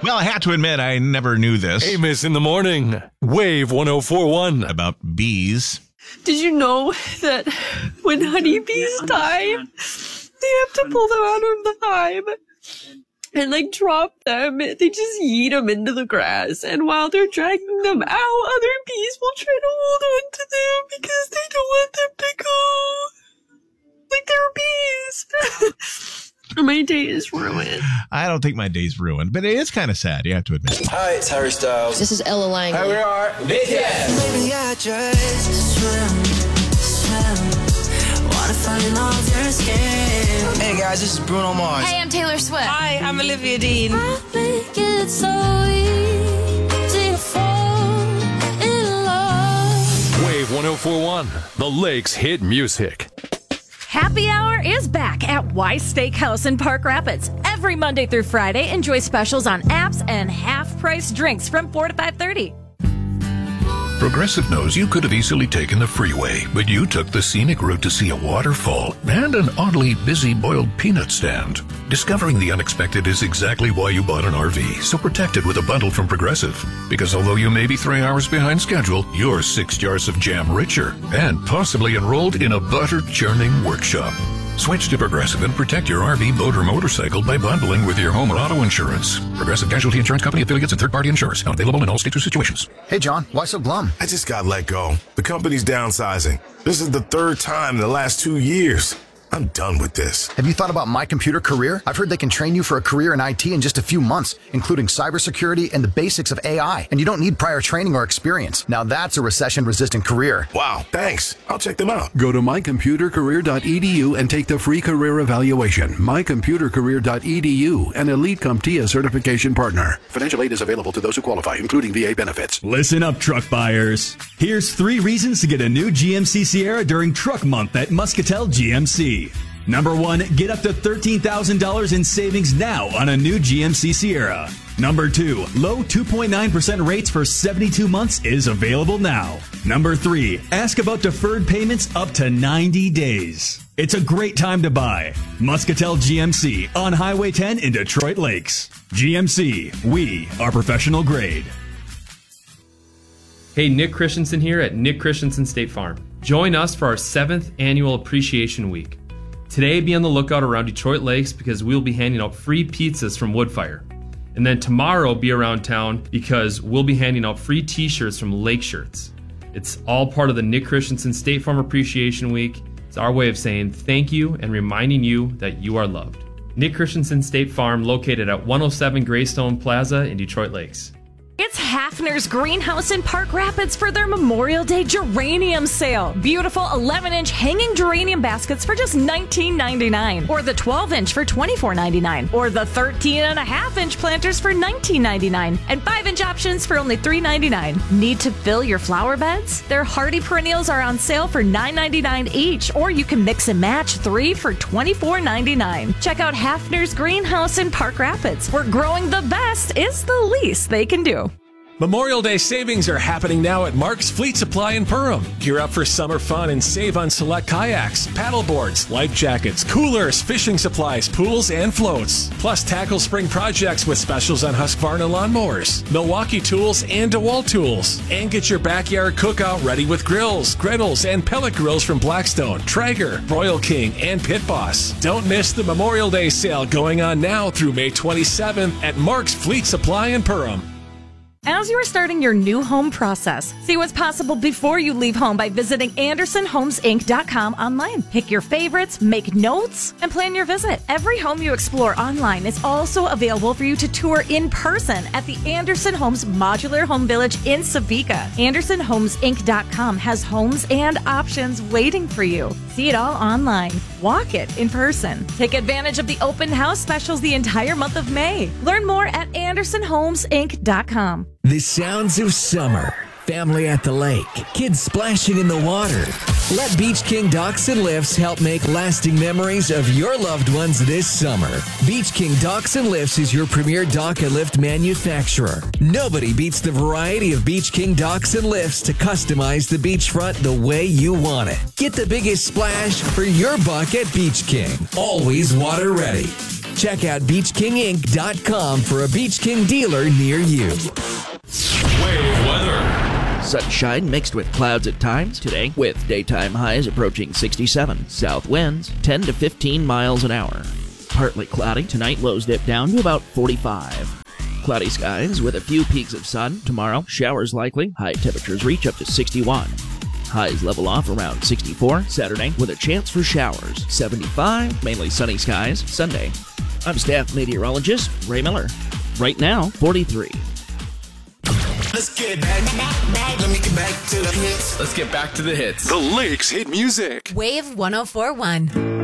Well, I have to admit, I never knew this. Amos in the morning. Wave 104.1. About bees. Did you know that when honeybees die, they have to pull them out of the hive and drop them? They just yeet them into the grass, and while they're dragging them out, other bees will try to hold on to them because they don't want them to go. They're bees. My day is ruined. I don't think my day's ruined, but it is kind of sad, you have to admit. Hi, it's Harry Styles. This is Ella Lang. Here we are, BTS. Maybe I just swim. Wanna find all your skin. Hey guys, this is Bruno Mars. Hey, I'm Taylor Swift. Hi, I'm Olivia Dean. I think it's so easy to fall in love. Wave 104.1. The Lakes hit music. Happy Hour is back at Wise Steakhouse in Park Rapids. Every Monday through Friday, enjoy specials on apps and half-price drinks from 4 to 5:30. Progressive knows you could have easily taken the freeway, but you took the scenic route to see a waterfall and an oddly busy boiled peanut stand. Discovering the unexpected is exactly why you bought an RV, so protect it with a bundle from Progressive. Because although you may be 3 hours behind schedule, you're 6 jars of jam richer and possibly enrolled in a butter-churning workshop. Switch to Progressive and protect your RV, boat, or motorcycle by bundling with your home or auto insurance. Progressive Casualty Insurance Company, affiliates, and third-party insurers. Not available in all states or situations. Hey, John, why so glum? I just got let go. The company's downsizing. This is the 3rd time in the last 2 years. I'm done with this. Have you thought about My Computer Career? I've heard they can train you for a career in IT in just a few months, including cybersecurity and the basics of AI. And you don't need prior training or experience. Now that's a recession-resistant career. Wow, thanks. I'll check them out. Go to mycomputercareer.edu and take the free career evaluation. mycomputercareer.edu, an Elite CompTIA certification partner. Financial aid is available to those who qualify, including VA benefits. Listen up, truck buyers. Here's 3 reasons to get a new GMC Sierra during Truck Month at Muscatel GMC. Number 1, get up to $13,000 in savings now on a new GMC Sierra. Number 2, low 2.9% rates for 72 months is available now. Number 3, ask about deferred payments up to 90 days. It's a great time to buy. Muscatel GMC on Highway 10 in Detroit Lakes. GMC, we are professional grade. Hey, Nick Christensen here at Nick Christensen State Farm. Join us for our 7th annual Appreciation Week. Today, be on the lookout around Detroit Lakes because we'll be handing out free pizzas from Woodfire. And then tomorrow, be around town because we'll be handing out free t-shirts from Lake Shirts. It's all part of the Nick Christensen State Farm Appreciation Week. It's our way of saying thank you and reminding you that you are loved. Nick Christensen State Farm, located at 107 Greystone Plaza in Detroit Lakes. It's Hafner's Greenhouse in Park Rapids for their Memorial Day geranium sale. Beautiful 11-inch hanging geranium baskets for just $19.99. Or the 12-inch for $24.99. Or the 13.5-inch planters for $19.99. And 5-inch options for only $3.99. Need to fill your flower beds? Their hardy perennials are on sale for $9.99 each. Or you can mix and match 3 for $24.99. Check out Hafner's Greenhouse in Park Rapids, where growing the best is the least they can do. Memorial Day savings are happening now at Mark's Fleet Supply in Perham. Gear up for summer fun and save on select kayaks, paddle boards, life jackets, coolers, fishing supplies, pools, and floats. Plus, tackle spring projects with specials on Husqvarna lawnmowers, Milwaukee tools, and DeWalt tools. And get your backyard cookout ready with grills, griddles, and pellet grills from Blackstone, Traeger, Royal King, and Pit Boss. Don't miss the Memorial Day sale going on now through May 27th at Mark's Fleet Supply in Perham. As you are starting your new home process, see what's possible before you leave home by visiting AndersonHomesInc.com online. Pick your favorites, make notes, and plan your visit. Every home you explore online is also available for you to tour in person at the Anderson Homes Modular Home Village in Savica. AndersonHomesInc.com has homes and options waiting for you. See it all online. Walk it in person. Take advantage of the open house specials the entire month of May. Learn more at AndersonHomesInc.com. The sounds of summer. Family at the lake. Kids splashing in the water. Let Beach King Docks and Lifts help make lasting memories of your loved ones this summer. Beach King Docks and Lifts is your premier dock and lift manufacturer. Nobody beats the variety of Beach King Docks and Lifts to customize the beachfront the way you want it. Get the biggest splash for your buck at Beach King. Always water ready. Check out BeachKingInc.com for a Beach King dealer near you. Wave weather. Sunshine mixed with clouds at times today, with daytime highs approaching 67. South winds 10 to 15 miles an hour. Partly cloudy tonight, lows dip down to about 45. Cloudy skies with a few peaks of sun. Tomorrow, showers likely. High temperatures reach up to 61. Highs level off around 64. Saturday with a chance for showers. 75, mainly sunny skies. Sunday. I'm staff meteorologist Ray Miller. Right now, 43. Let's get back. Let me get back to the hits. Let's get back to the hits. The Lakes Hit Music. Wave 104.1.